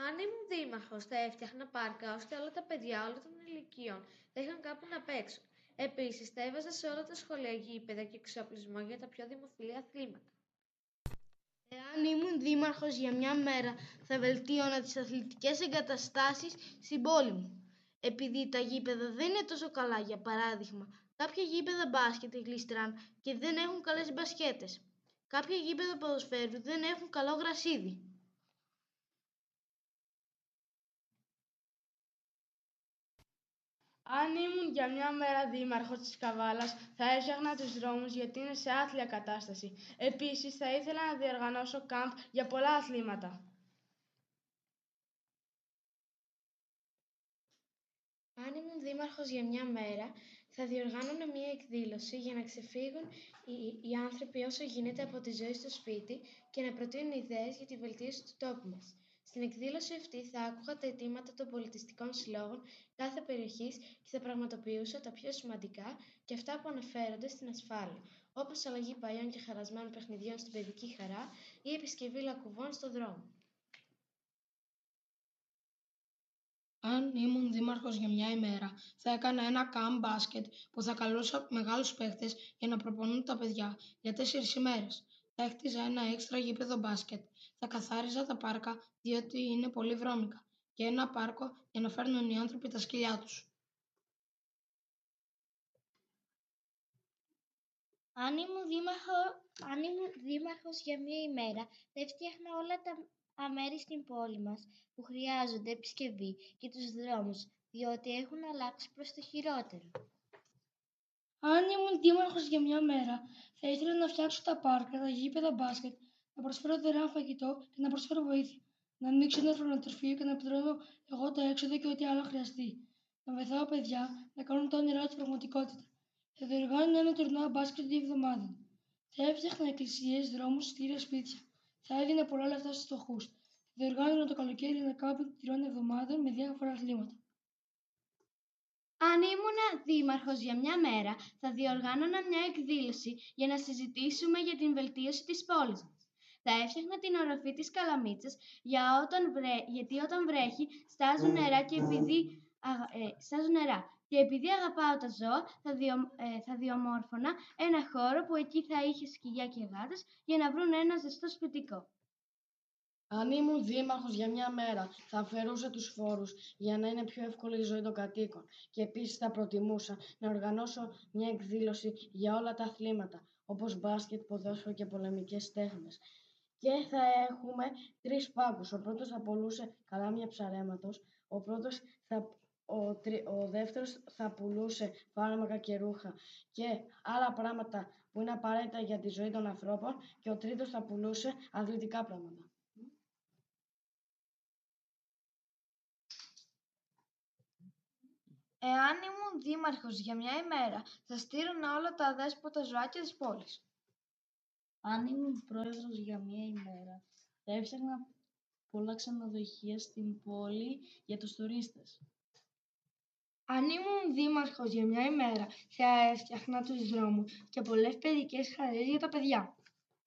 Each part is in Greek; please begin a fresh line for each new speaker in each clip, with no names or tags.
Αν ήμουν δήμαρχος, θα έφτιαχνα πάρκα ώστε όλα τα παιδιά όλων των ηλικίων θα είχαν κάπου να παίξουν. Επίσης, θα έβαζα σε όλα τα σχολεία γήπεδα και εξοπλισμό για τα πιο δημοφιλή αθλήματα.
Εάν ήμουν δήμαρχος για μια μέρα, θα βελτίωνα τις αθλητικές εγκαταστάσεις στην πόλη μου. Επειδή τα γήπεδα δεν είναι τόσο καλά, για παράδειγμα, κάποια γήπεδα μπάσκετ γλίστραν και δεν έχουν καλές μπασκέτες. Κάποια γήπεδα ποδοσφαίρου δεν έχουν καλό γρασίδι.
Αν ήμουν για μια μέρα δήμαρχος της Καβάλας, θα έφτιαχνα τους δρόμους γιατί είναι σε άθλια κατάσταση. Επίσης, θα ήθελα να διοργανώσω κάμπ για πολλά αθλήματα.
Αν ήμουν δήμαρχος για μια μέρα, θα διοργάνωνα μια εκδήλωση για να ξεφύγουν οι άνθρωποι όσο γίνεται από τη ζωή στο σπίτι και να προτείνουν ιδέες για τη βελτίωση του τόπου μας. Στην εκδήλωση αυτή θα άκουγα τα αιτήματα των πολιτιστικών συλλόγων κάθε περιοχής και θα πραγματοποιούσα τα πιο σημαντικά και αυτά που αναφέρονται στην ασφάλεια, όπως αλλαγή παλιών και χαλασμένων παιχνιδιών στην παιδική χαρά ή επισκευή λακκουβών στο δρόμο.
Αν ήμουν δήμαρχος για μια ημέρα, θα έκανα ένα camp μπάσκετ που θα καλούσα μεγάλους παίχτες για να προπονούν τα παιδιά για 4 ημέρες. Θα έκτιζα ένα έξτρα γήπεδο μπάσκετ. Θα καθάριζα τα πάρκα διότι είναι πολύ βρώμικα και ένα πάρκο για να φέρνουν οι άνθρωποι τα σκυλιά τους.
Αν ήμουν δήμαρχος για μια ημέρα, θα έφτιαχνα όλα τα μέρη στην πόλη μας που χρειάζονται επισκευή και τους δρόμους, διότι έχουν αλλάξει προς το χειρότερο.
Αν ήμουν δήμαρχος για μια μέρα, θα ήθελα να φτιάξω τα πάρκα, τα γήπεδα μπάσκετ, να προσφέρω δωρεάν φαγητό και να προσφέρω βοήθεια. Να ανοίξω ένα ορφανοτροφείο και να πληρώνω εγώ τα έξοδα και ό,τι άλλο χρειαστεί. Να βοηθάω παιδιά να κάνουν τα όνειρά τους πραγματικότητα. Θα διοργάνωνα ένα τουρνουά μπάσκετ 2 εβδομάδων. Θα έφτιαχνα εκκλησίες, δρόμους, στήρια, σπίτια. Θα έδινα πολλά λεφτά στους φτωχούς. Θα διοργάνωνα το καλοκαίρι ένα κάμπινγκ 3 εβδομάδων με διάφορα αθλήματα.
Αν ήμουν δήμαρχος για μια μέρα, θα διοργάνωνα μια εκδήλωση για να συζητήσουμε για την βελτίωση της πόλης μας. Θα έφτιαχνα την οροφή της Καλαμίτσας γιατί όταν βρέχει στάζουν νερά και επειδή αγαπάω τα ζώα θα διομόρφωνα ένα χώρο που εκεί θα είχε σκυλιά και γάτες για να βρουν ένα ζεστό σπιτικό.
Αν ήμουν δήμαρχος για μια μέρα, θα αφαιρούσα τους φόρους για να είναι πιο εύκολη η ζωή των κατοίκων και επίσης θα προτιμούσα να οργανώσω μια εκδήλωση για όλα τα αθλήματα, όπως μπάσκετ, ποδόσφαιρο και πολεμικές τέχνες. Και θα έχουμε 3 πάγκους. Ο πρώτος θα πουλούσε καλάμια ψαρέματος, ο δεύτερος θα πουλούσε φάρμακα και ρούχα και άλλα πράγματα που είναι απαραίτητα για τη ζωή των ανθρώπων και ο τρίτος θα πουλούσε αθλητικά πράγματα.
Εάν ήμουν δήμαρχος για μια ημέρα, θα στήρωνα όλα τα αδέσποτα ζωάκια της πόλης.
Αν ήμουν πρόεδρος για μια ημέρα, θα έφτιαχνα πολλά ξενοδοχεία στην πόλη για τους τουρίστες.
Αν ήμουν δήμαρχος για μια ημέρα, θα έφτιαχνα τους δρόμους και πολλές παιδικές χαρές για τα παιδιά.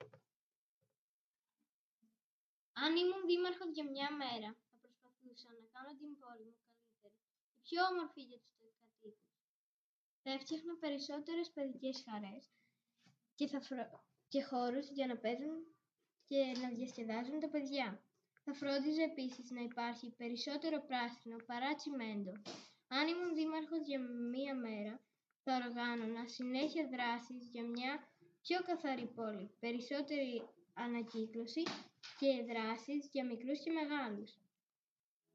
Αν ήμουν δήμαρχος για μια μέρα, θα προσπαθούσα να κάνω την πόλη μου καλύτερη και πιο όμορφη για τους κατοίκους. Θα έφτιαχνα περισσότερες παιδικές χαρές και χώρους για να παίζουν και να διασκεδάζουν τα παιδιά. Θα φρόντιζα επίσης να υπάρχει περισσότερο πράσινο παρά τσιμέντο. Αν ήμουν δήμαρχος για μία μέρα, θα οργάνωνα συνέχεια δράσεις για μια πιο καθαρή πόλη, περισσότερη ανακύκλωση και δράσεις για μικρούς και μεγάλους.